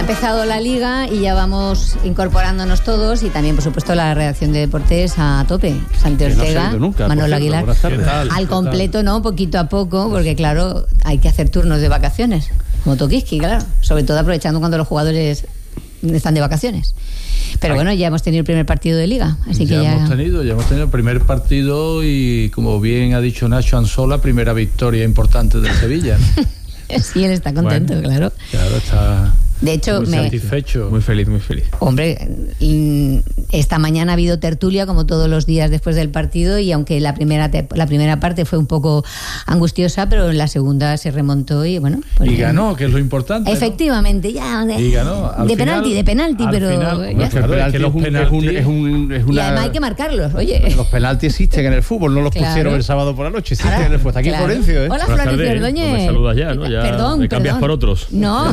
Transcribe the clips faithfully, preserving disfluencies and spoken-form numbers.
empezado la Liga y ya vamos incorporándonos todos y también, por supuesto, la redacción de deportes a tope. Santi Ortega, no nunca, Manuel Aguilar. Al completo, no, poquito a poco, porque claro, hay que hacer turnos de vacaciones. Como Tokiski, claro. Sobre todo aprovechando cuando los jugadores están de vacaciones. Pero bueno, ya hemos tenido el primer partido de Liga, así ya que ya... hemos tenido, ya hemos tenido el primer partido y, como bien ha dicho Nacho Anzola, primera victoria importante del Sevilla, ¿no? Sí, él está contento, bueno, claro. Claro, está... De hecho, muy me... satisfecho. Muy feliz, muy feliz. Hombre, esta mañana ha habido tertulia como todos los días después del partido y aunque la primera te... la primera parte fue un poco angustiosa, pero en la segunda se remontó y bueno... Pues y ganó, que es lo importante, efectivamente, ¿no? ya... De, y ganó. De penalti, de penalti, pero... Final, ya. Claro, es que los penaltis... Es un, es una... Y además hay que marcarlos, oye. Los penaltis existen en el fútbol, no los claro. pusieron el sábado por la noche, existen Ahora, en el fútbol. Está aquí claro. Florencio, ¿eh? Hola, Florencio Ordóñez. No me saludas ya, ¿no? Ya perdón, me cambias perdón. por otros. No.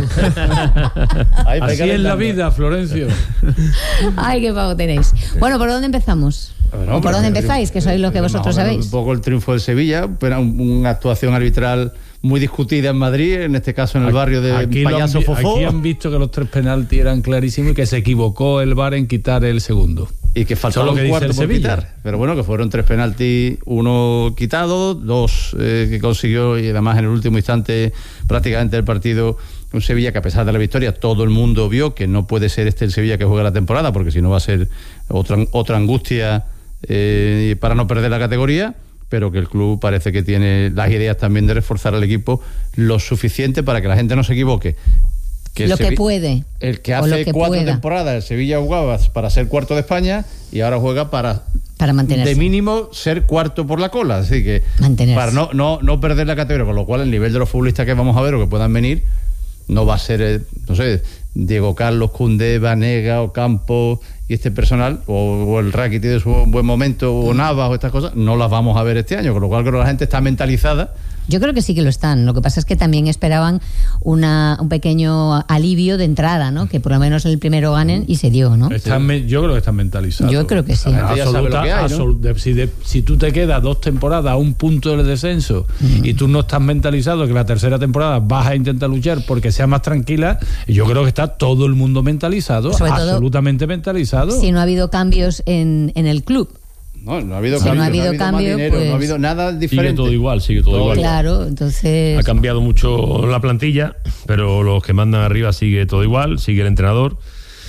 Ay, así es la vida, Florencio. Ay, qué pavo tenéis. Bueno, ¿por dónde empezamos? Bueno, ¿Por dónde empezáis? Que sois los que vosotros sabéis. Un poco el triunfo del Sevilla, pero una actuación arbitral muy discutida en Madrid, en este caso en el barrio de aquí Payaso han, Fofó. Aquí han visto que los tres penaltis eran clarísimos y que se equivocó el V A R en quitar el segundo. Y que faltaba un cuarto por quitar. Pero bueno, que fueron tres penaltis, uno quitado, dos eh, que consiguió y además en el último instante prácticamente del partido un Sevilla que a pesar de la victoria todo el mundo vio que no puede ser este el Sevilla que juega la temporada porque si no va a ser otra, otra angustia eh, para no perder la categoría, pero que el club parece que tiene las ideas también de reforzar al equipo lo suficiente para que la gente no se equivoque. Que lo Sevi- que puede. El que hace que cuatro pueda. temporadas el Sevilla jugaba para ser cuarto de España y ahora juega para, para mantenerse. de mínimo ser cuarto por la cola. Así que mantenerse. Para no, no, no perder la categoría, con lo cual el nivel de los futbolistas que vamos a ver o que puedan venir no va a ser, no sé, Diego Carlos, Koundé, Vanega, Ocampo y este personal, o, o el Raki tiene su buen momento, o Navas o estas cosas, no las vamos a ver este año, con lo cual creo que la gente está mentalizada. Yo creo que sí que lo están. Lo que pasa es que también esperaban una, un pequeño alivio de entrada, ¿no? Que por lo menos en el primero ganen y se dio, ¿no? Están, yo creo que están mentalizados. Yo creo que sí. Absoluta, hay, ¿no? absolut, de, si, de, si tú te quedas dos temporadas a un punto del descenso mm. y tú no estás mentalizado que la tercera temporada vas a intentar luchar porque sea más tranquila, yo creo que está todo el mundo mentalizado, Sobre absolutamente todo, mentalizado. Si no ha habido cambios en, en el club. No, no ha habido si cambio, no ha habido, no ha habido cambio, más dinero, pues... no ha habido nada diferente. Sigue todo igual, sigue todo, todo igual. Claro, entonces... Ha cambiado mucho la plantilla, pero los que mandan arriba sigue todo igual, sigue el entrenador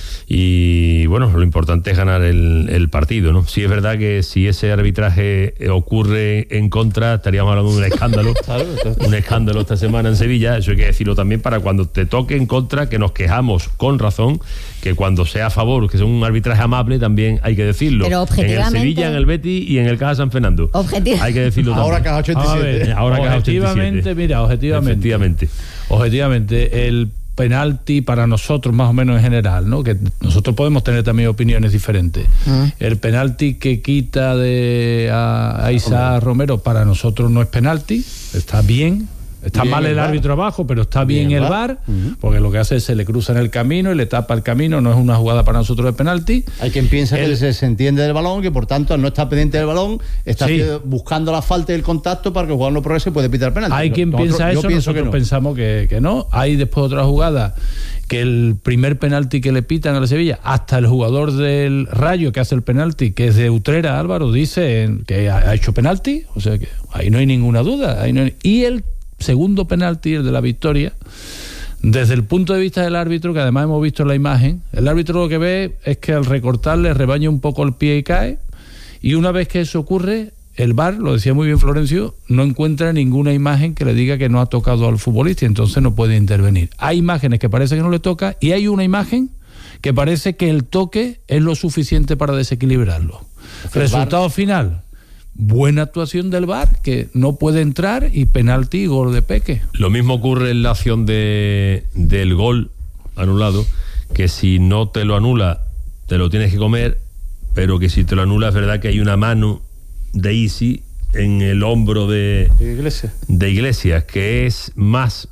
y bueno, lo importante es ganar el, el partido, ¿no? Sí es verdad que si ese arbitraje ocurre en contra, estaríamos hablando de un escándalo, un escándalo esta semana en Sevilla, eso hay que decirlo también para cuando te toque en contra, que nos quejamos con razón, que cuando sea a favor, que sea un arbitraje amable, también hay que decirlo. Pero objetivamente... En el Sevilla, en el Betis y en el Caja San Fernando. Objetivamente... Hay que decirlo también. Ahora Caja ochenta y siete. Ver, ahora Caja objetivamente, ochenta y siete. Mira, objetivamente. Efectivamente. Objetivamente, el penalti para nosotros más o menos en general, ¿no? Que nosotros podemos tener también opiniones diferentes. Uh-huh. El penalti que quita de a, a Isaac Romero para nosotros no es penalti, está bien. Está bien mal el, el árbitro abajo, pero está bien, bien el V A R, uh-huh. porque lo que hace es se le cruza en el camino y le tapa el camino, no es una jugada para nosotros de penalti. Hay quien piensa el, que se entiende del balón, que por tanto al no estar pendiente del balón, está sí. buscando la falta y el contacto para que el jugador no progrese y puede pitar penalti. Hay quien nosotros, piensa eso, nosotros que no. pensamos que, que no. Hay después otra jugada, que el primer penalti que le pitan a la Sevilla, hasta el jugador del Rayo que hace el penalti, que es de Utrera, Álvaro, dice que ha hecho penalti, o sea que ahí no hay ninguna duda. Ahí no hay, y el segundo penalti, el de la victoria, desde el punto de vista del árbitro, que además hemos visto en la imagen, el árbitro lo que ve es que al recortarle rebaña un poco el pie y cae, y una vez que eso ocurre, el V A R, lo decía muy bien Florencio, no encuentra ninguna imagen que le diga que no ha tocado al futbolista y entonces no puede intervenir. Hay imágenes que parece que no le toca y hay una imagen que parece que el toque es lo suficiente para desequilibrarlo. Resultado V A R... final, buena actuación del V A R, que no puede entrar, y penalti y gol de Peque. Lo mismo ocurre en la acción de, del gol anulado, que si no te lo anula, te lo tienes que comer, pero que si te lo anula es verdad que hay una mano de Isi en el hombro de, de Iglesias, de Iglesias, que es más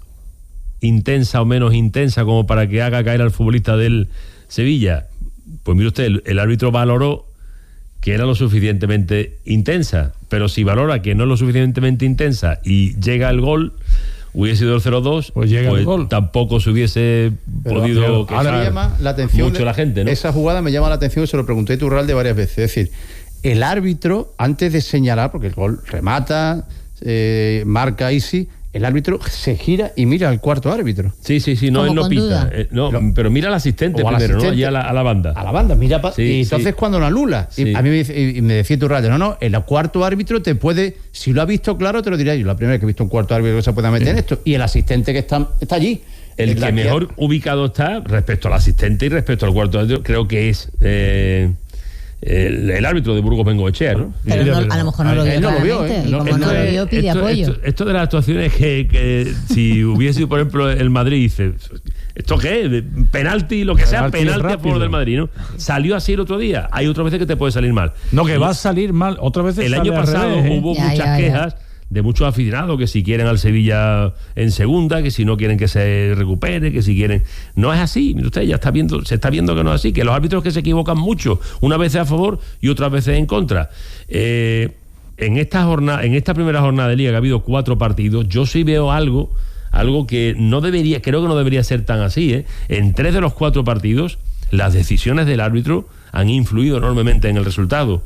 intensa o menos intensa como para que haga caer al futbolista del Sevilla. Pues mire usted, el, el árbitro valoró que era lo suficientemente intensa, pero si valora que no es lo suficientemente intensa y llega el gol, hubiese sido el cero dos, pues, llega pues el gol. tampoco se hubiese pero, podido pero ahora me llama la atención mucho la gente, ¿no? Esa jugada me llama la atención y se lo pregunté a Iturralde varias veces. Es decir, el árbitro, antes de señalar, porque el gol remata, eh, marca Isi, el árbitro se gira y mira al cuarto árbitro. Sí, sí, sí, no, él no pita. Eh, no, pero, pero mira al asistente primero, asistente, ¿no? Allá a la, a la banda. A la banda, mira. Pa- sí, y entonces sí. cuando lo anula, Sí. y a mí me, y me decía Iturralde, no, no, el cuarto árbitro te puede, si lo ha visto claro, te lo diría yo. La primera vez que he visto un cuarto árbitro que se pueda meter sí. en esto. Y el asistente que está, está allí. El que mejor que... ubicado está respecto al asistente y respecto al cuarto árbitro, creo que es... Eh, El, el árbitro de Burgos Bengoechea, ¿no? Pero no, a lo mejor no lo vio, no lo vio, ¿eh? Y como no lo vio, pide esto, apoyo. Esto, esto de las actuaciones que, que si hubiese sido, por ejemplo, el Madrid, dice, ¿esto qué? Penalti, lo que sea, penalti, penalti a favor del Madrid, ¿no? Salió así el otro día. Hay otras veces que te puede salir mal. No, que y, va a salir mal. Otras veces el año pasado revés, ¿eh? hubo ya, muchas ya, quejas ya. de muchos aficionados que si quieren al Sevilla en segunda, que si no quieren que se recupere, que si quieren... No es así, mire usted, ya está viendo, se está viendo que no es así, que los árbitros que se equivocan mucho, unas veces a favor y otras veces en contra. Eh, en esta jornada, en esta primera jornada de Liga, que ha habido cuatro partidos, yo sí veo algo, algo que no debería, creo que no debería ser tan así, ¿eh? En tres de los cuatro partidos, las decisiones del árbitro han influido enormemente en el resultado.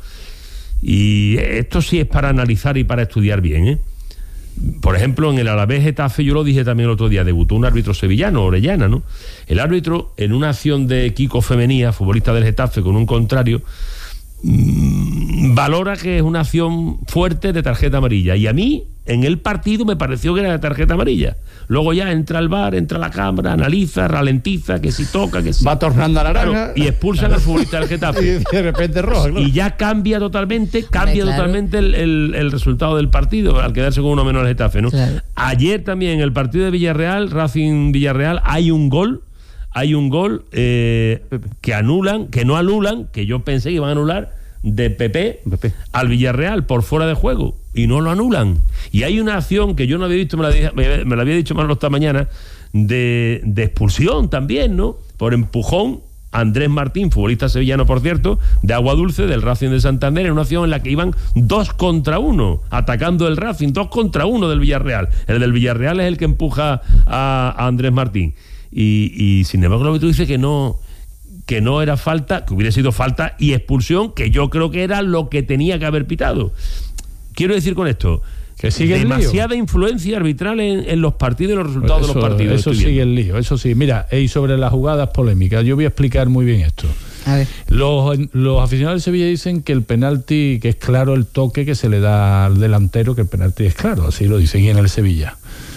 Y esto sí es para analizar y para estudiar bien, ¿eh? Por ejemplo, en el Alavés Getafe, yo lo dije también el otro día, debutó un árbitro sevillano, Orellana, ¿no? El árbitro, en una acción de Kiko Femenía, futbolista del Getafe, con un contrario, mmm, valora que es una acción fuerte de tarjeta amarilla. Y a mí, en el partido, me pareció que era de tarjeta amarilla. Luego ya entra el V A R, entra la cámara, analiza, ralentiza, que si toca, que si... Va tornando a la naranja. Claro, y expulsan al futbolista del Getafe. Y de repente rojo. Claro. Y ya cambia totalmente, cambia claro. totalmente el, el, el resultado del partido, al quedarse con uno menos el Getafe, ¿no? Claro. Ayer también, en el partido de Villarreal, Racing Villarreal, hay un gol, hay un gol eh, que anulan, que no anulan, que yo pensé que iban a anular, de Pepe, Pepe al Villarreal por fuera de juego, y no lo anulan. Y hay una acción que yo no había visto, me la, dije, me, me la había dicho Manolo esta mañana, de, de expulsión también, ¿no? Por empujón, Andrés Martín, futbolista sevillano, por cierto, de Agua Dulce, del Racing de Santander, en una acción en la que iban dos contra uno, atacando el Racing, dos contra uno del Villarreal. El del Villarreal es el que empuja a, a Andrés Martín. Y, y sin embargo, lo que tú dices que no... que no era falta, que hubiera sido falta y expulsión, que yo creo que era lo que tenía que haber pitado. Quiero decir con esto, que sigue demasiada influencia arbitral en, en los partidos y los resultados eso, de los partidos. Eso sigue el lío, eso sí. Mira, y sobre las jugadas polémicas, yo voy a explicar muy bien esto. A ver. Los, los aficionados de Sevilla dicen que el penalti, que es claro el toque que se le da al delantero, que el penalti es claro, así lo dicen, y en el Sevilla.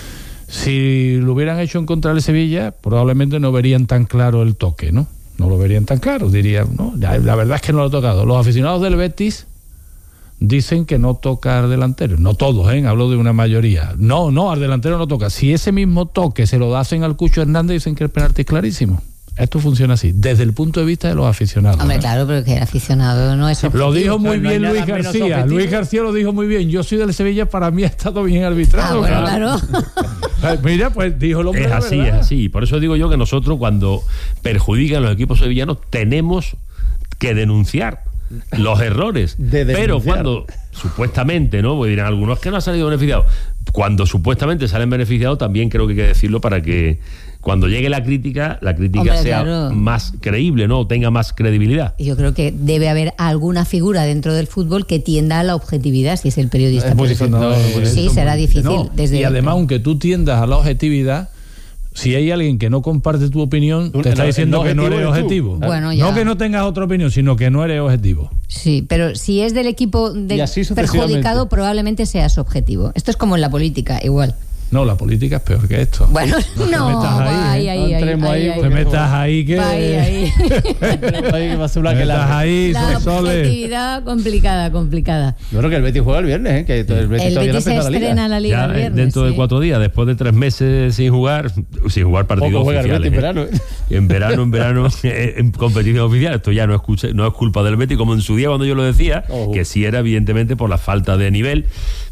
Si lo hubieran hecho en contra del Sevilla, probablemente no verían tan claro el toque, ¿no? No lo verían tan claro, dirían, no, la, la verdad es que no lo ha tocado. Los aficionados del Betis dicen que no toca al delantero, no todos, ¿eh? Hablo de una mayoría. No, no, al delantero no toca. Si ese mismo toque se lo hacen al Cucho Hernández, dicen que el penalti es clarísimo. Esto funciona así, desde el punto de vista de los aficionados. Hombre, ¿eh? claro, pero que el aficionado no es objetivo. Lo dijo muy O sea, no bien hay Luis nada menos García. objetivo. Luis García lo dijo muy bien. Yo soy del Sevilla, para mí ha estado bien arbitrado. Ah, bueno, claro. Mira, pues dijo el hombre. Es así, es así. Por eso digo yo que nosotros, cuando perjudican a los equipos sevillanos, tenemos que denunciar los errores. De Pero cuando supuestamente, ¿no? Pues dirán algunos que no han salido beneficiados. Cuando supuestamente salen beneficiados, también creo que hay que decirlo para que cuando llegue la crítica, la crítica Hombre, sea claro. más creíble, ¿no? Tenga más credibilidad. Yo creo que debe haber alguna figura dentro del fútbol que tienda a la objetividad, si es el periodista. Es muy difícil, no, sí, es muy será difícil. No, desde y además, aunque tú tiendas a la objetividad, si hay alguien que no comparte tu opinión, Tú- te está el- diciendo el que no objetivo eres eres tú. objetivo. Bueno, ya. No que no tengas otra opinión, sino que no eres objetivo. Sí, pero si es del equipo del Y así sucesivamente. perjudicado, probablemente sea su objetivo. Esto es como en la política, igual. No, la política es peor que esto. Bueno, No te no, metas ahí, ahí, ¿eh? ahí, No ahí, entremos ahí, ahí, ahí. Te metas ahí que... Va ahí, ahí. Ahí que va a ser una Te que metas la... ahí, La Soles. objetividad complicada, complicada. Yo creo que el Betis juega el viernes, ¿eh? Que el Betis El todavía Betis no se empieza la estrena liga. la liga Ya, el eh, viernes. dentro de sí. cuatro días, después de tres meses sin jugar, sin jugar partidos Poco juega el oficiales. Betis en ¿eh? verano, ¿eh? En verano, en verano, eh, en competición oficial. Esto ya no es, cuche- no es culpa del Betis, como en su día cuando yo lo decía, Ojo. que sí era evidentemente por la falta de nivel.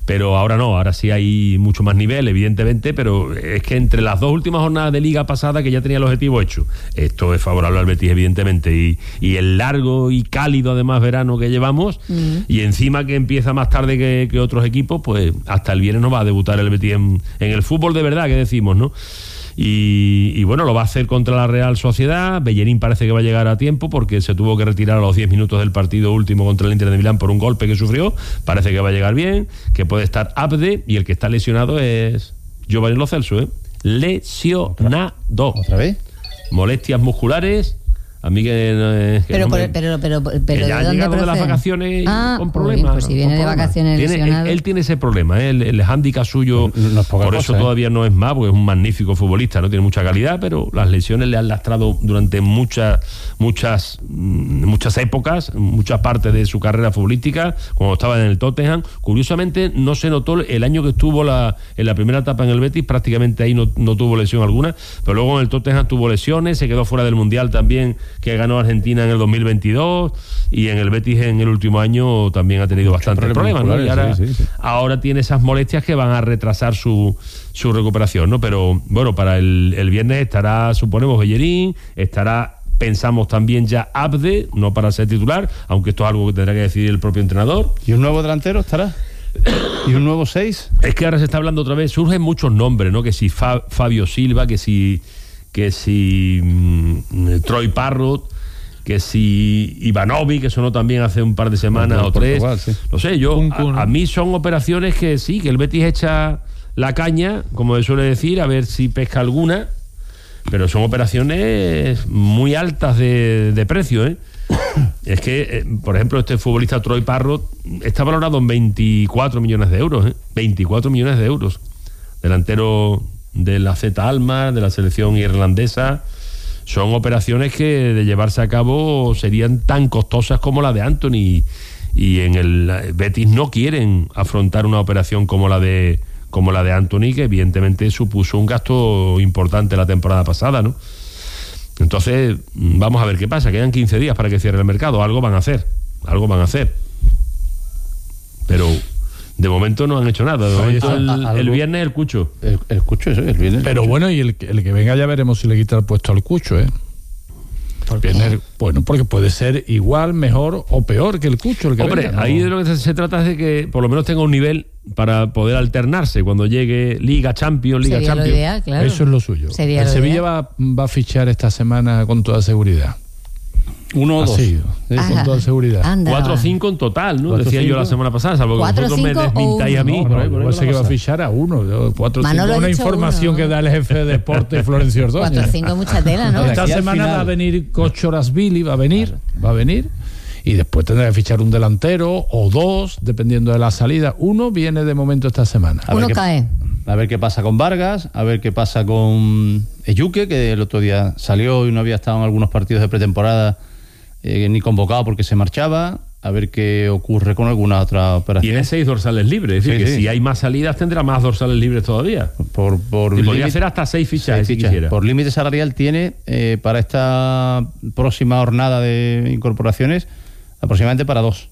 pero ahora no, ahora sí hay mucho más nivel, evidentemente, pero es que entre las dos últimas jornadas de liga pasada, que ya tenía el objetivo hecho, esto es favorable al Betis, evidentemente, y, y el largo y cálido además verano que llevamos, mm. y encima que empieza más tarde que, que otros equipos, pues hasta el viernes no va a debutar el Betis en, en el fútbol de verdad, que decimos, ¿no? Y, y bueno, lo va a hacer contra la Real Sociedad. Bellerín parece que va a llegar a tiempo porque se tuvo que retirar a los diez minutos del partido último contra el Inter de Milán por un golpe que sufrió. Parece que va a llegar bien, que puede estar Abde, y el que está lesionado es Giovanni Lo Celso, ¿eh? Lesionado. ¿Otra vez? Molestias musculares. A mí que, eh, que pero, no por, me, pero, pero, pero, que ya ¿de dónde llegado de las vacaciones ah, con problemas. Pues si viene de vacaciones tiene, lesionado. Él, él tiene ese problema, ¿eh? el, el hándicap suyo, no, no por eso cosa, todavía ¿eh? no es más, porque es un magnífico futbolista, no tiene mucha calidad, pero las lesiones le han lastrado durante muchas, muchas, muchas épocas, muchas partes de su carrera futbolística, cuando estaba en el Tottenham. Curiosamente no se notó el año que estuvo la, en la primera etapa en el Betis, prácticamente ahí no, no tuvo lesión alguna, pero luego en el Tottenham tuvo lesiones, se quedó fuera del Mundial también, que ganó Argentina en el dos mil veintidós, y en el Betis en el último año también ha tenido bastantes problemas, ¿no? Y ahora, sí, sí, sí. ahora tiene esas molestias que van a retrasar su, su recuperación, ¿no? Pero bueno, para el, el viernes estará, suponemos, Bellerín, estará, pensamos también ya Abde, no para ser titular, aunque esto es algo que tendrá que decidir el propio entrenador. ¿Y un nuevo delantero estará? ¿Y un nuevo seis? Es que ahora se está hablando otra vez, surgen muchos nombres, ¿no? Que si Fa, Fabio Silva, que si que si mmm, Troy Parrott, que si Ivanovic, que sonó también hace un par de semanas no, o tres, Portugal, sí. no sé, yo a, a mí son operaciones que sí, que el Betis echa la caña, como se suele decir, a ver si pesca alguna, pero son operaciones muy altas de, de precio, ¿eh? Es que, eh, por ejemplo, este futbolista Troy Parrott está valorado en veinticuatro millones de euros, ¿eh? veinticuatro millones de euros, delantero de la Z Almar, de la selección irlandesa. Son operaciones que de llevarse a cabo serían tan costosas como la de Anthony, y en el Betis no quieren afrontar una operación como la de como la de Anthony, que evidentemente supuso un gasto importante la temporada pasada, ¿no? Entonces vamos a ver qué pasa, quedan quince días para que cierre el mercado, algo van a hacer, algo van a hacer, pero de momento no han hecho nada. De momento el, el viernes el Cucho. El, el Cucho, eso, el viernes. Pero bueno, y el, el que venga ya veremos si le quita el puesto al Cucho, ¿eh? Viene, bueno, porque puede ser igual, mejor o peor que el Cucho. El que Hombre, venga, ¿no? Ahí de lo que se, se trata es de que por lo menos tenga un nivel para poder alternarse cuando llegue Liga Champions, Liga Sería Champions. Lo ideal, claro. Eso es lo suyo. Sería el lo Sevilla ideal. va, va a fichar esta semana con toda seguridad. Uno o dos. Sí, con toda seguridad. Anda. Cuatro o cinco en total, ¿no? Cuatro, Decía cinco. yo la semana pasada, salvo que Cuatro, vosotros me cinco desmintáis a mí. No, por ahí, no, por ahí no la sé que va a cosa. fichar a uno. Cuatro, Manolo cinco. ha Una dicho información uno. que da el jefe de deporte, Florencio Ordóñez. Cuatro o cinco, mucha tela, ¿no? Esta Aquí al semana final. va a venir Kochorasvili, va a venir, va a venir. Y después tendrá que fichar un delantero o dos, dependiendo de la salida. Uno viene de momento esta semana. A ver Uno qué- cae. A ver qué pasa con Vargas, a ver qué pasa con Eyuque, que el otro día salió y no había estado en algunos partidos de pretemporada eh, ni convocado porque se marchaba. A ver qué ocurre con alguna otra operación. Tiene seis dorsales libres, es decir, Sí, que sí. si hay más salidas tendrá más dorsales libres todavía. Por, por Y podría límite- hacer hasta seis fichajes seis si fichas. quisiera. Por límite salarial tiene eh, para esta próxima jornada de incorporaciones aproximadamente para dos.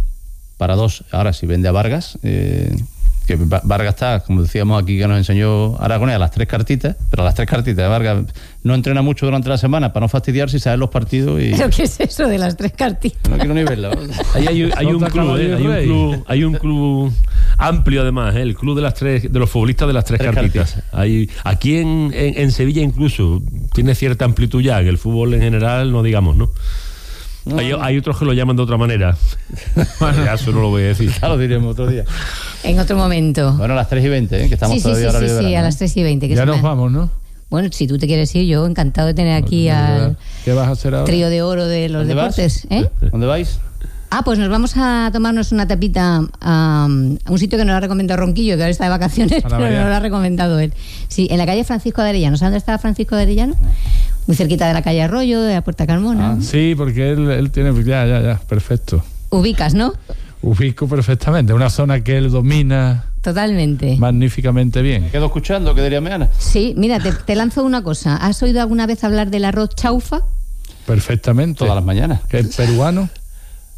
Para dos. Ahora, si vende a Vargas, eh, que Va- Vargas está, como decíamos aquí, que nos enseñó Aragonés, a las tres cartitas, pero a las tres cartitas de Vargas no entrena mucho durante la semana para no fastidiar si sabe los partidos y ¿Pero qué es eso de las tres cartitas? no quiero ni verla. Ahí hay, hay un Sota club, Caballo ¿eh? hay un Rey. club, hay un club amplio además, ¿eh? El club de las tres, de los futbolistas de las tres, Tres cartitas. cartitas. Hay, aquí en, en, en Sevilla incluso tiene cierta amplitud ya, en el fútbol en general no digamos, ¿no? No. Hay, hay otros que lo llaman de otra manera. Bueno, ya eso no lo voy a decir. Ya lo diremos otro día. En otro momento. Bueno, a las tres y veinte, ¿eh? Que estamos sí, sí, todavía sí, horario sí, de sí, verano, a ¿eh? las tres y veinte. Que Ya se nos me- vamos, ¿no? Bueno, si tú te quieres ir, yo encantado de tener aquí al ¿Qué vas a hacer ahora? trío de oro de los ¿Dónde vas? deportes. ¿eh? ¿Dónde vais? Ah, pues nos vamos a tomarnos una tapita a, a un sitio que nos lo ha recomendado Ronquillo, que ahora está de vacaciones, Para pero variar. nos lo ha recomendado él. Sí, en la calle Francisco de Arellano. ¿Sabes dónde está Francisco de Arellano? Muy cerquita de la calle Arroyo, de la Puerta Carmona. Ah. Sí, porque él, él tiene... Ya, ya, ya, perfecto. Ubicas, ¿no? Ubico perfectamente. Una zona que él domina Totalmente. magníficamente bien. Me quedo escuchando, ¿qué diría Meana? Sí, mira, te, te lanzo una cosa. ¿Has oído alguna vez hablar del arroz chaufa? Perfectamente. Todas las mañanas. Que es peruano.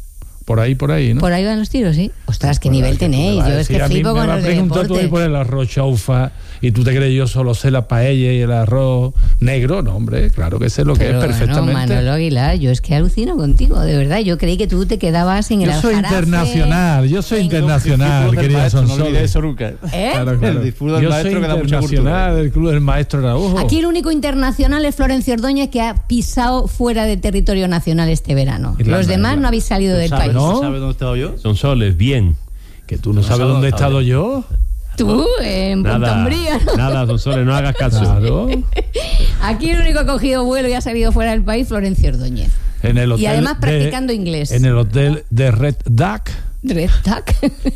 por ahí, por ahí, ¿no? Por ahí van los tiros, sí. Ostras, qué Por nivel ahí, tenéis. Yo es que flipo con los de deporte. Tú ahí por el arroz chaufa y tú te crees yo solo sé la paella y el arroz negro. No, hombre, claro que sé lo Pero que es perfectamente. Bueno, Manolo Aguilar, yo es que alucino contigo, de verdad. Yo creí que tú te quedabas en el Yo soy aljarafe, internacional, yo soy en... internacional, querida Sonsoles. No olvides eso nunca. ¿Eh? Claro, claro. El disfruto del yo maestro soy que da mucha internacional del Club del Maestro Araujo. Aquí el único internacional es Florencio Ordóñez, que ha pisado fuera de territorio nacional este verano. Irlanda, Los demás Irlanda. no habéis salido del ¿Sabes, país. ¿No? ¿Sabes dónde he estado yo? Sonsoles, bien. Que tú no, sabes dónde he estado yo. Tú, en Punta Nada, Umbría, ¿no? nada, Sonsoles, no hagas caso. Claro. Aquí el único que ha cogido vuelo y ha salido fuera del país, Florencio Ordóñez. En el hotel Y además de- practicando inglés. En el hotel de Red Duck. Red Duck.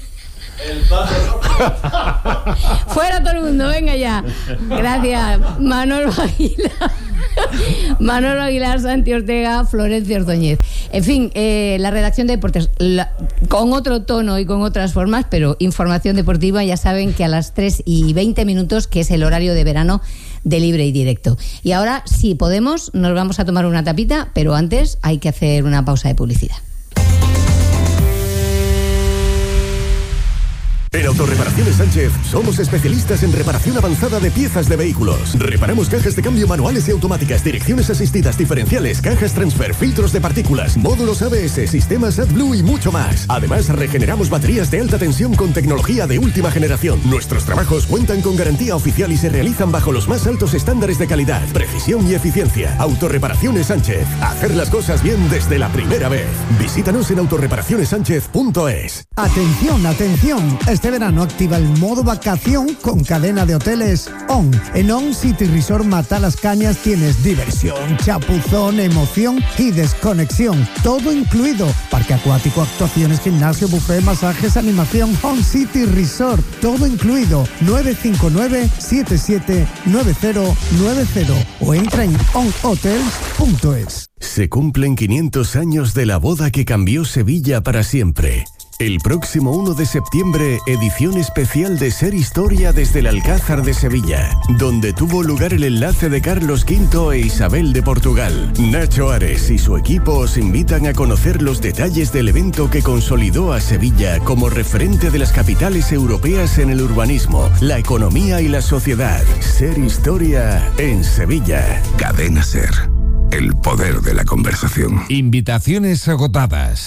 Fuera todo el mundo, venga ya. Gracias, Manolo Aguilar. Manolo Aguilar, Santi Ortega, Florencio Ordóñez. En fin, eh, la redacción de deportes, la, con otro tono y con otras formas, pero información deportiva, ya saben que a las tres y veinte minutos, que es el horario de verano de Libre y Directo. Y ahora, si podemos, nos vamos a tomar una tapita, pero antes hay que hacer una pausa de publicidad. En Autorreparaciones Sánchez somos especialistas en reparación avanzada de piezas de vehículos. Reparamos cajas de cambio manuales y automáticas, direcciones asistidas diferenciales, cajas transfer, filtros de partículas, módulos A B S, sistemas AdBlue y mucho más. Además, regeneramos baterías de alta tensión con tecnología de última generación. Nuestros trabajos cuentan con garantía oficial y se realizan bajo los más altos estándares de calidad, precisión y eficiencia. Autorreparaciones Sánchez. Hacer las cosas bien desde la primera vez. Visítanos en autorreparaciones sánchez punto es. Atención, atención. Este verano activa el modo vacación con cadena de hoteles ON. En ON City Resort Mata las Cañas tienes diversión, chapuzón, emoción y desconexión. Todo incluido. Parque acuático, actuaciones, gimnasio, buffet, masajes, animación. ON City Resort. Todo incluido. nueve cinco nueve, siete siete nueve cero nueve cero o entra en on hotels punto es. Se cumplen quinientos años de la boda que cambió Sevilla para siempre. El próximo uno de septiembre, edición especial de Ser Historia desde el Alcázar de Sevilla, donde tuvo lugar el enlace de Carlos quinto e Isabel de Portugal. Nacho Ares y su equipo os invitan a conocer los detalles del evento que consolidó a Sevilla como referente de las capitales europeas en el urbanismo, la economía y la sociedad. Ser Historia en Sevilla. Cadena Ser. El poder de la conversación. Invitaciones agotadas.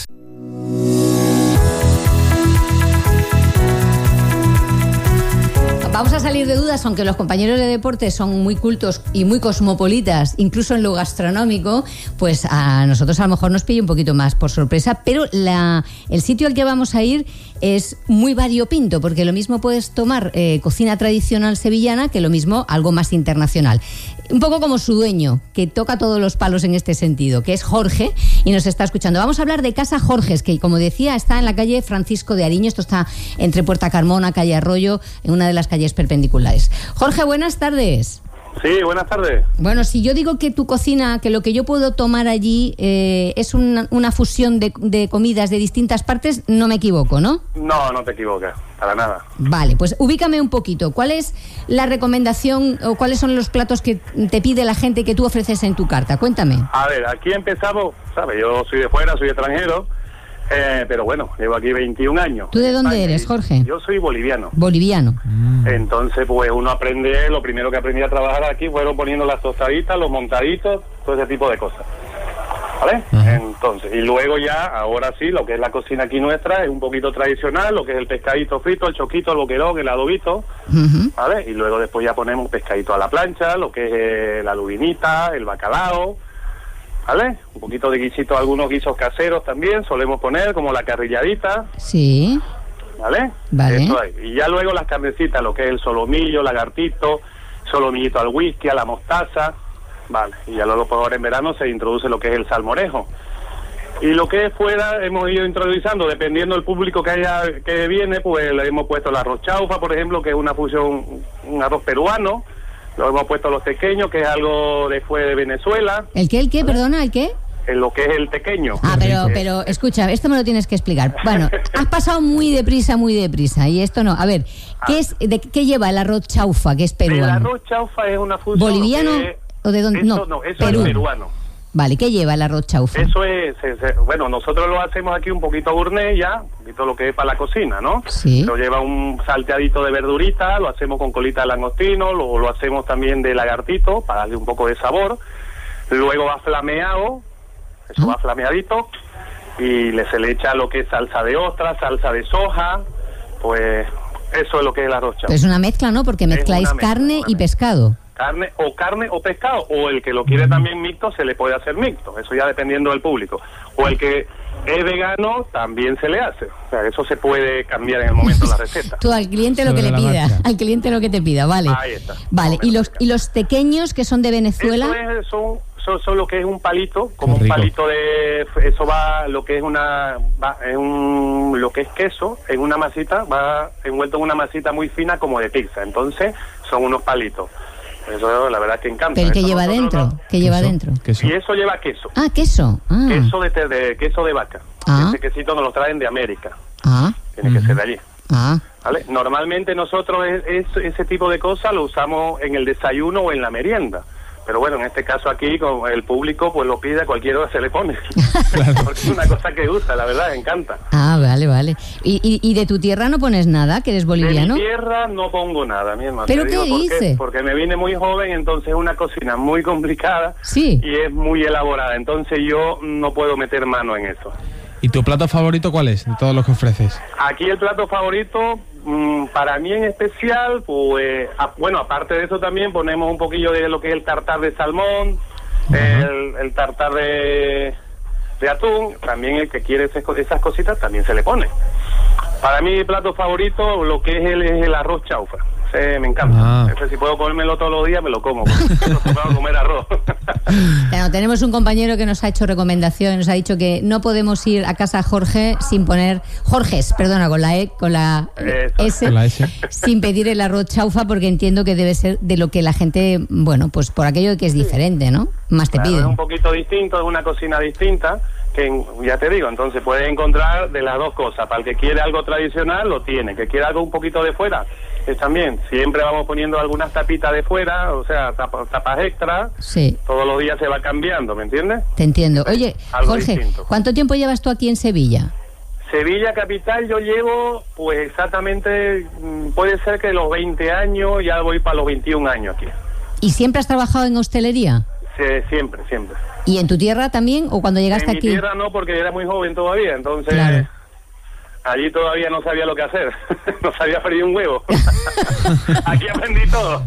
Vamos a salir de dudas, aunque los compañeros de deporte son muy cultos y muy cosmopolitas, incluso en lo gastronómico, pues a nosotros a lo mejor nos pilla un poquito más por sorpresa, pero la, el sitio al que vamos a ir es muy variopinto, porque lo mismo puedes tomar eh, cocina tradicional sevillana que lo mismo algo más internacional. Un poco como su dueño, que toca todos los palos en este sentido, que es Jorge, y nos está escuchando. Vamos a hablar de Casa Jorges, que como decía, está en la calle Francisco de Ariño. Esto está entre Puerta Carmona, calle Arroyo, en una de las calles perpendiculares. Jorge, buenas tardes. Sí, buenas tardes. Bueno, si yo digo que tu cocina, que lo que yo puedo tomar allí eh, es una, una fusión de, de comidas de distintas partes, no me equivoco, ¿no? No, no te equivocas, para nada. Vale, pues ubícame un poquito. ¿Cuál es la recomendación o cuáles son los platos que te pide la gente que tú ofreces en tu carta? Cuéntame. A ver, aquí empezamos, ¿sabes? Yo soy de fuera, soy extranjero, eh, pero bueno, llevo aquí veintiún años. ¿Tú de dónde España, eres, Jorge? Yo soy boliviano. Boliviano. Entonces, pues uno aprende, lo primero que aprendí a trabajar aquí fueron poniendo las tostaditas, los montaditos, todo ese tipo de cosas. ¿Vale? Ajá. Entonces, y luego ya, ahora sí, lo que es la cocina aquí nuestra es un poquito tradicional, lo que es el pescadito frito, el choquito, el boquerón, el adobito, uh-huh. ¿vale? Y luego después ya ponemos pescadito a la plancha, lo que es eh, la lubinita, el bacalao, ¿vale? Un poquito de guisito, algunos guisos caseros también solemos poner, como la carrilladita. Sí. ¿Vale? Vale. Eso es. Y ya luego las carnecitas, lo que es el solomillo, lagartito, solomillito al whisky, a la mostaza, vale. Y ya luego por ahora en verano se introduce lo que es el salmorejo. Y lo que es fuera hemos ido introduciendo, dependiendo del público que haya que viene, pues le hemos puesto el arroz chaufa, por ejemplo, que es una fusión, un arroz peruano. Lo hemos puesto los tequeños, que es algo de fue de Venezuela. ¿El qué, el qué, perdona, el qué? En lo que es el tequeño. Ah, pero, pero escucha, esto me lo tienes que explicar. Bueno, has pasado muy deprisa, muy deprisa, y esto no. A ver, ¿qué es, de qué lleva el arroz chaufa, que es peruano? El arroz chaufa es una fusión. ¿Boliviano que, o de dónde? Eso, no, no, eso Perú. es peruano. Vale, ¿qué lleva el arroz chaufa? Eso es, es, es, bueno, nosotros lo hacemos aquí un poquito gourmet ya, un poquito lo que es para la cocina, ¿no? Sí. Lo lleva un salteadito de verdurita, lo hacemos con colita de langostino, lo, lo hacemos también de lagartito para darle un poco de sabor. Luego va flameado, eso ¿Ah? va flameadito, y le, se le echa lo que es salsa de ostra, salsa de soja, pues eso es lo que es el arroz chaufa. Es una mezcla, ¿no? Porque mezcláis mezcla, carne y pescado. Carne o carne o pescado, o el que lo quiere también mixto se le puede hacer mixto, eso ya dependiendo del público. O el que es vegano también se le hace, o sea, eso se puede cambiar en el momento de la receta. Tú al cliente lo que le pida, marca. al cliente lo que te pida, vale. Ahí está. Vale, y los y los pequeños que son de Venezuela. Eso es, son, son, son lo que es un palito, como un palito de, eso va, lo que es una, va, es un, lo que es queso, en una masita, va envuelto en una masita muy fina como de pizza, entonces son unos palitos. Eso la verdad que encanta. ¿Pero qué lleva dentro? No... ¿Qué lleva dentro? Y eso lleva queso. Ah, queso. Ah. Queso de, de queso de vaca. Ah. Ese quesito nos lo traen de América. Ah. Tiene uh-huh. que ser de allí. Ah. ¿Vale? Normalmente nosotros es, es, ese tipo de cosas lo usamos en el desayuno o en la merienda. Pero bueno, en este caso aquí, con el público, pues lo pide, a cualquier hora se le pone. Claro. Porque es una cosa que gusta, la verdad, encanta. Ah, vale, vale. ¿Y, y, y de tu tierra no pones nada, que eres boliviano? De mi tierra no pongo nada, mi hermano. ¿Pero qué dices? Porque me vine muy joven, entonces es una cocina muy complicada. Sí. Y es muy elaborada, entonces yo no puedo meter mano en eso. ¿Y tu plato favorito cuál es, de todos los que ofreces? Aquí el plato favorito, mmm, para mí en especial, pues, a, bueno, aparte de eso también ponemos un poquillo de lo que es el tartar de salmón, uh-huh. el, el tartar de, de atún, también el que quiere esas, esas cositas también se le pone. Para mí el plato favorito, lo que es el, es el arroz chaufa. Ese me encanta. Ah. Ese, si puedo comérmelo todos los días, me lo como. No puedo comer arroz. Bueno, tenemos un compañero que nos ha hecho recomendación, nos ha dicho que no podemos ir a casa Jorge sin poner Jorges, perdona, con la E, con la S, con la S, sin pedir el arroz chaufa, porque entiendo que debe ser de lo que la gente, bueno, pues por aquello de que es diferente, ¿no? Más te claro, pide. Es un poquito distinto, es una cocina distinta. Que ya te digo, entonces puedes encontrar de las dos cosas. Para el que quiere algo tradicional, lo tiene. Que quiere algo un poquito de fuera, es también. Siempre vamos poniendo algunas tapitas de fuera, o sea, tapas, tapas extra. Sí. Todos los días se va cambiando, ¿me entiendes? Te entiendo. Oye, algo Jorge, distinto. ¿Cuánto tiempo llevas tú aquí en Sevilla? Sevilla capital yo llevo, pues exactamente, puede ser que los veinte años, ya voy para los veintiún años aquí. ¿Y siempre has trabajado en hostelería? Sí, siempre, siempre. ¿Y en tu tierra también o cuando llegaste aquí? En mi tierra no, porque era muy joven todavía, entonces claro. allí todavía no sabía lo que hacer, no sabía freír un huevo. Aquí aprendí todo,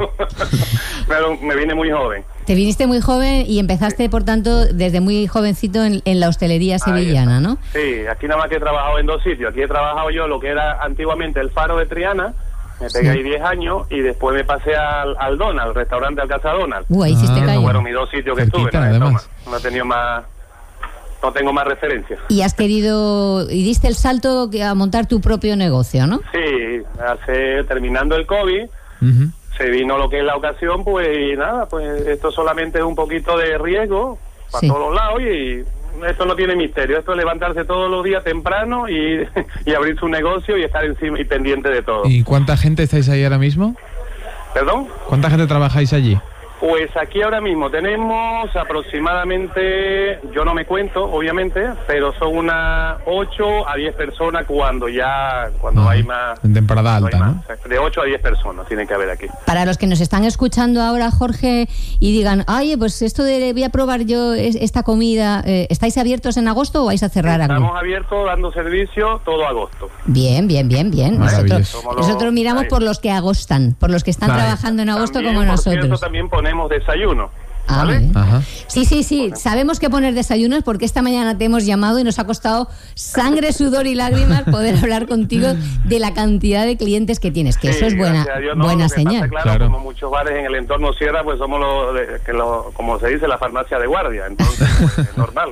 pero me vine muy joven. Te viniste muy joven y empezaste, sí. por tanto, desde muy jovencito en, en la hostelería sevillana, ¿no? Sí, aquí nada más que he trabajado en dos sitios. Aquí he trabajado yo lo que era antiguamente el Faro de Triana. Me pegué sí. ahí diez años y después me pasé al, al Donald, al restaurante Alcázar Donald. Uh, ahí hiciste ah, calle. Fueron mis dos sitios que Cerquita, estuve. No, no he tenido más, no tengo más referencias. Y has querido, y diste el salto a montar tu propio negocio, ¿no? Sí, hace, terminando el COVID, uh-huh. se vino lo que es la ocasión, pues y nada, pues esto solamente es un poquito de riesgo para sí. todos los lados y... Esto no tiene misterio, esto es levantarse todos los días temprano y, y abrir su negocio y estar encima y pendiente de todo. ¿Y cuánta gente estáis ahí ahora mismo? ¿Perdón? ¿Cuánta gente trabajáis allí? Pues aquí ahora mismo tenemos aproximadamente, yo no me cuento, obviamente, pero son unas ocho a diez personas cuando ya, cuando ah, hay más... En temporada alta, ¿no? De ocho a diez personas tiene que haber aquí. Para los que nos están escuchando ahora, Jorge, y digan, oye, pues esto de voy a probar yo esta comida, eh, ¿estáis abiertos en agosto o vais a cerrar? Estamos aquí? abiertos dando servicio todo agosto. Bien, bien, bien, bien. Nosotros, nosotros miramos ahí. por los que agostan, por los que están vale. trabajando en agosto también, como por nosotros. Cierto, también ponemos desayuno. Ah, ¿vale? Ajá. Sí, sí, sí. Sabemos que poner desayunos porque esta mañana te hemos llamado y nos ha costado sangre, sudor y lágrimas poder hablar contigo de la cantidad de clientes que tienes, que sí, eso es buena, Dios, no, buena señal. Pasa, claro, claro, como muchos bares en el entorno Sierra, pues somos los, de, que lo, como se dice, la farmacia de guardia, entonces pues, es normal.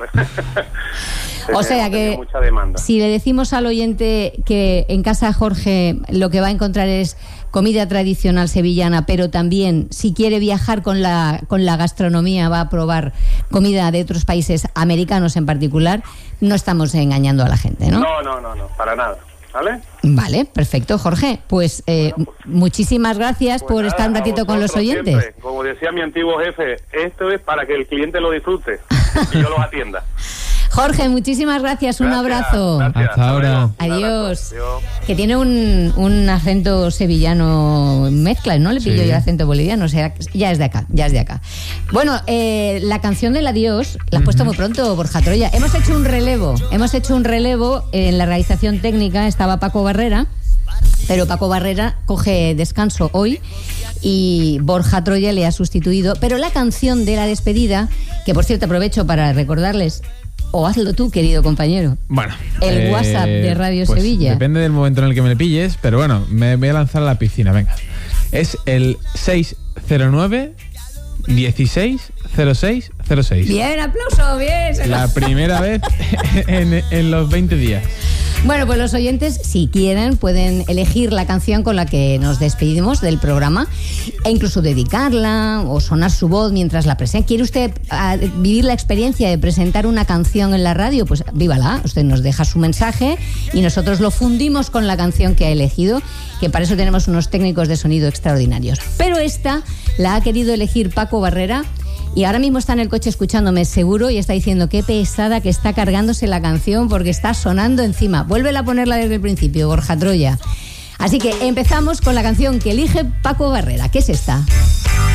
O sea que si le decimos al oyente que en casa Jorge lo que va a encontrar es comida tradicional sevillana, pero también si quiere viajar con la con la gastronomía va a probar comida de otros países americanos en particular, no estamos engañando a la gente, ¿no? No, no, no, no, para nada. ¿vale? Vale, perfecto, Jorge. Pues, eh, bueno, pues muchísimas gracias pues por nada, estar un ratito con los oyentes. Siempre. Como decía mi antiguo jefe, esto es para que el cliente lo disfrute y yo los atienda. Jorge, muchísimas gracias, un gracias, abrazo. Gracias, hasta ahora. Adiós. Adiós. Que tiene un, un acento sevillano mezcla, ¿no? Le pillo sí. yo el acento boliviano, o sea, ya es de acá, ya es de acá. Bueno, eh, la canción del adiós la has uh-huh. puesto muy pronto, Borja Troya. Hemos hecho un relevo, hemos hecho un relevo en la realización técnica, estaba Paco Barrera, pero Paco Barrera coge descanso hoy y Borja Troya le ha sustituido, pero la canción de la despedida, que por cierto aprovecho para recordarles, o hazlo tú, querido compañero. Bueno. El eh, WhatsApp de Radio pues Sevilla. Depende del momento en el que me le pilles, pero bueno, me voy a lanzar a la piscina, venga. Es el seis cero nueve dieciséis cero seis cero seis. Bien, aplauso, bien. La primera vez en, en los veinte días. Bueno, pues los oyentes, si quieren, pueden elegir la canción con la que nos despedimos del programa e incluso dedicarla o sonar su voz mientras la presenta. ¿Quiere usted uh, vivir la experiencia de presentar una canción en la radio? Pues vívala, usted nos deja su mensaje y nosotros lo fundimos con la canción que ha elegido, que para eso tenemos unos técnicos de sonido extraordinarios. Pero esta la ha querido elegir Paco Barrera. Y ahora mismo está en el coche escuchándome seguro y está diciendo qué pesada que está cargándose la canción porque está sonando encima. Vuélvela a ponerla desde el principio, Borja Troya. Así que empezamos con la canción que elige Paco Barrera. ¿Qué es esta?